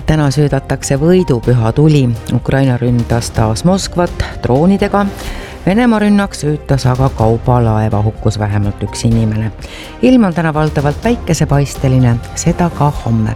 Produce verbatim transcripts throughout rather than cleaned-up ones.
Täna söödatakse võidupüha tuli. Ukraina ründas taas Moskvat droonidega. Venemaa rünnak söötas aga kaubalaeva, hukkus vähemalt üks inimene. Ilm on täna valdavalt päikesepaisteline, seda ka homme.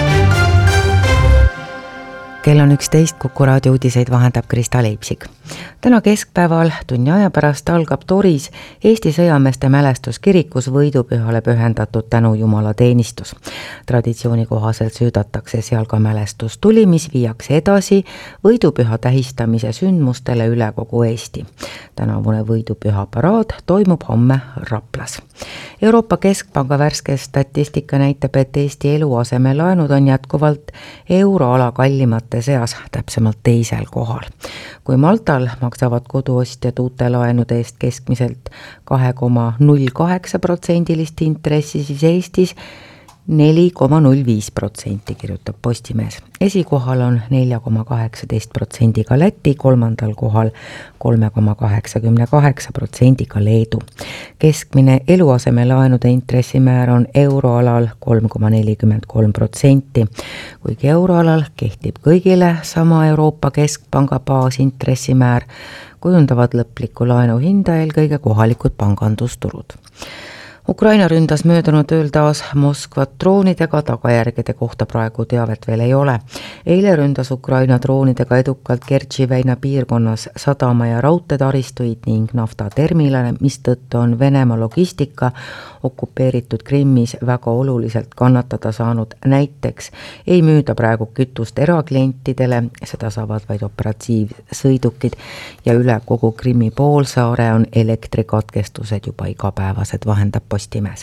Kell on üksteist, Kuku raadio uudiseid vahendab Krista Leipsik. Täna keskpäeval tunni aja pärast algab Toris Eesti sõjameeste mälestuskirikus võidupühale pühendatud tänu Jumala teenistus. Traditsiooni kohaselt söödatakse seal ka mälestustuli, mis viiakse edasi võidupüha tähistamise sündmustele üle kogu Eesti. Tänavune võidupüha paraad toimub homme Raplas. Euroopa Keskpanga värske statistika näitab, et Eesti eluasemelaenud on jätkuvalt euroala kallimate seas, täpsemalt teisel kohal. Kui Maltal maksavad koduostjad uute laenude eest keskmiselt kaks koma null kaheksa protsendilist intressi, siis Eestis neli koma null viis protsenti, kirjutab Postimees. Esikohal on neli koma kaheksateist protsendiga Läti, kolmandal kohal kolm koma kaheksakümmend kaheksa protsendiga Leedu. Keskmine eluasemelaenude intressimäär on euroalal kolm koma nelikümmend kolm protsenti, kuigi euroalal kehtib kõigile sama Euroopa Keskpanga baasintressimäär, kujundavad lõplikku laenu hinda eelkõige kohalikud pangandusturud. Ukraina ründas möödunud ööl taas Moskvat droonidega, tagajärgede kohta praegu teavet veel ei ole. Eile ründas Ukraina droonidega edukalt Kertši väina piirkonnas sadama ja raudteetaristuid ning naftaterminale, mistõttu on Venemaa logistika okupeeritud Krimmis väga oluliselt kannatada saanud. Näiteks ei müüda praegu kütust eraklientidele, seda saavad vaid operatiivsõidukid ja üle kogu Krimmi poolsaare on elektrikatkestused juba igapäevased, vahendab Postimees.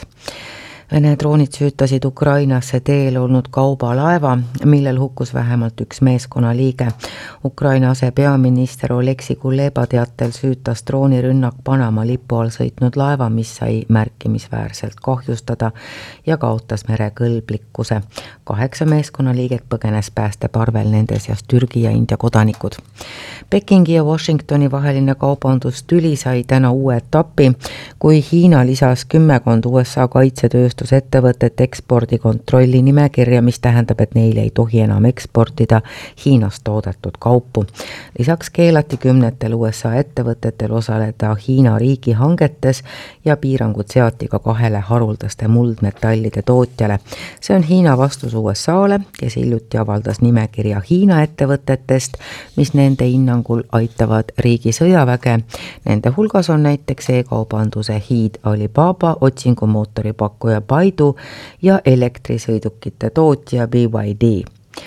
Vene droonid süütasid Ukrainasse teel olnud kaubalaeva, millel hukkus vähemalt üks meeskonnaliige. Ukraina asepeaminister Oleksi Kuleba teatel süütas droonirünnak Panama lipu all sõitnud laeva, mis sai märkimisväärselt kahjustada ja kaotas merekõlblikkuse. Kaheksa meeskonnaliiget põgenes päästeparvel, nende seas Türgi ja India kodanikud. Pekingi ja Washingtoni vaheline kaubandustüli sai täna uue etapi, kui Hiina lisas kümmekond U S A kaitsetööst ettevõtet ekspordikontrolli nimekirja, mis tähendab, et neile ei tohi enam eksportida Hiinas toodetud kaupu. Lisaks keelati kümnetel U S A ettevõtetel osaleda Hiina riigihangetes ja piirangud seati ka kahele haruldaste muldmetallide tootjale. See on Hiina vastus U S A-le, kes hiljuti avaldas nimekirja Hiina ettevõtetest, mis nende hinnangul aitavad riigi sõjaväge. Nende hulgas on näiteks e-kaubanduse hiid Alibaba, otsingumootori pakkuja Baidu ja elektrisõidukite tootja B Y D.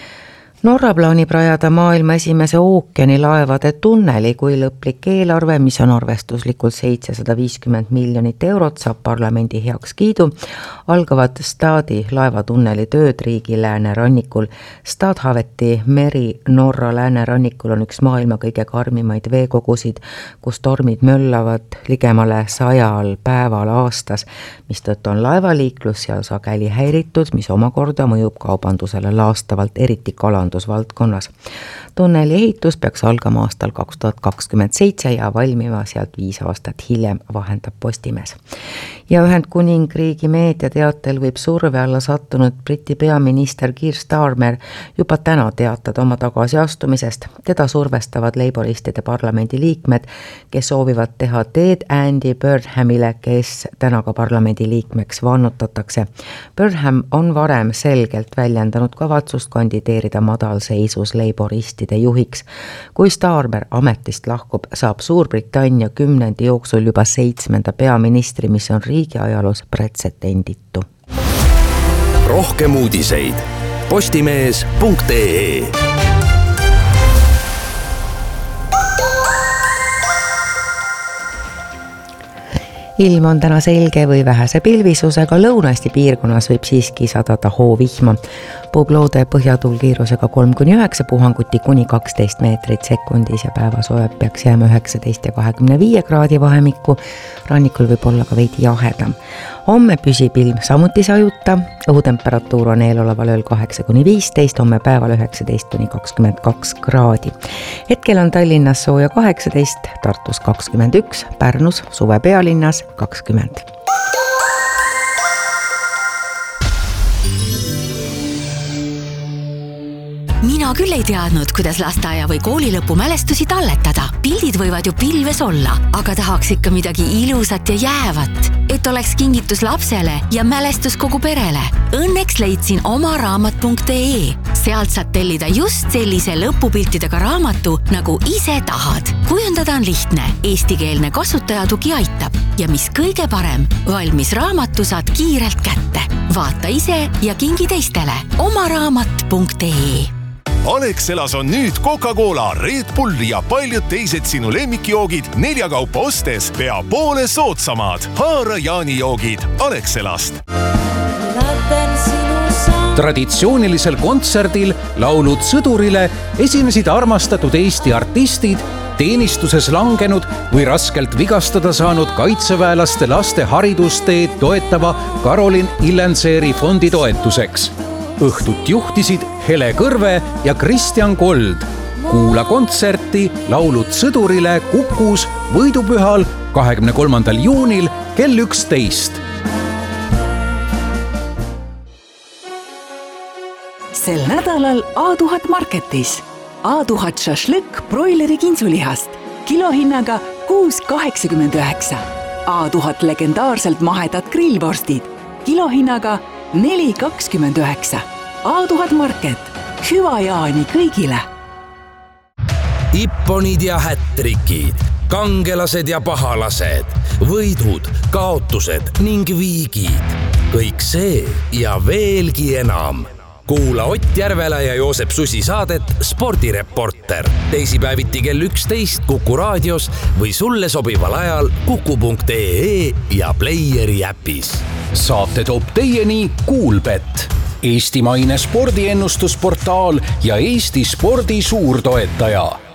Norra plaanib rajada maailma esimese ookeanilaevade tunneli, kui lõplik eelarve, mis on arvestuslikult seitsesada viiskümmend miljonit eurot, saab parlamendi heaks kiidu. Algavad Stadi laevatunneli tööd riigi läänerannikul. Stadhaveti meri Norra läänerannikul on üks maailma kõige karmimaid veekogusid, kus tormid möllavad ligemale sajal päeval aastas, mistõttu on laevaliiklus seal sageli häiritud, mis omakorda mõjub kaubandusele laastavalt, eriti kalandusele. Valdkonnas. Tunneli ehitus peaks algama aastal kaks tuhat kakskümmend seitse ja valmima sealt viis aastat hiljem, vahendab Postimees. Ja Ühendkuningriigi meedia teatel võib surve alla sattunud Briti peaminister Keir Starmer juba täna teatada oma tagasiastumisest. Teda survestavad leiboristide parlamendi liikmed, kes soovivad teha teed Andy Burnhamile, kes täna ka parlamendi liikmeks vannutatakse. Burnham on varem selgelt väljendanud kavatsust kandideerida madalseisus leiboristide juhiks. Kui Starmer ametist lahkub, saab Suurbritannia kümnendi jooksul juba seitsmenda peaministri, mis on riigi ajaloos pretsedenditu. Rohkem uudiseid postimees punkt ee. Ilm on täna selge või vähese pilvisusega, Lõuna-Eesti piirkonnas võib siiski sadada hoovihma. Puubloode põhjatuul kiirusega kolm kuni üheksa, puhanguti kuni kaksteist meetrit sekundis ja päevasoojad peaks jääma üheksateist ja kahekümne viie kraadi vahemikku. Rannikul võib olla ka veidi jahedam. Homme püsib ilm samuti sajuta, õhutemperatuur on eeloleval ööl kaheksa kuni viisteist, homme päeval üheksateist kuni kakskümmend kaks kraadi. Hetkel on Tallinnas sooja kaheksateist, Tartus kakskümmend üks, Pärnus suve pealinnas kakskümmend. mina küll ei teadnud, kuidas lasteaia või kooli lõpumälestusi talletada. Pildid võivad ju pilves olla, aga tahaks ikka midagi ilusat ja jäävat, et oleks kingitus lapsele ja mälestus kogu perele. Õnneks leidsin oma raamat punkt ee. Sealt saad tellida just sellise lõpupiltidega raamatu, nagu ise tahad. Kujundada on lihtne, eestikeelne kasutajatugi aitab ja mis kõige parem, valmis raamatu saad kiirelt kätte. Vaata ise ja kingi teistele. oma raamat punkt ee. Alexelas on nüüd Coca-Cola, Red Bull ja paljud teised sinu lemmikjoogid nelja kaupa ostes pea poole soodsamad. Haara jaanijoogid Alexelast. Traditsioonilisel kontserdil Laulud sõdurile esinesid armastatud Eesti artistid, teenistuses langenud või raskelt vigastada saanud kaitseväelaste laste haridusteed toetava Karolin Illenseeri fondi toetuseks. Õhtut juhtisid Hele Kõrve ja Kristjan Kold. Kuula kontserti Laulud sõdurile Kukus võidupühal kahekümne kolmandal juunil kell üksteist. Sel nädalal A tuhat marketis. A tuhat šašlõkk broileri kintsulihast kilohinnaga kuus kaheksakümmend üheksa. A tuhat legendaarselt mahedad grillvorstid kilohinnaga neli kakskümmend üheksa. A tuhat market. Hüva jaani kõigile. Ipponid ja hättrikid, kangelased ja pahalased, võidud, kaotused ning viigid. Kõik see ja veelgi enam. Kuula Ott Järvela ja Joosep Susi saadet Spordireporter. Teisipäeviti kell üksteist Kuku raadios või sulle sobival ajal kuku punkt ee ja Playeri äpis. Saate toob teieni Kuulbett, eestimaine spordiennustusportaal ja Eesti spordi suurtoetaja.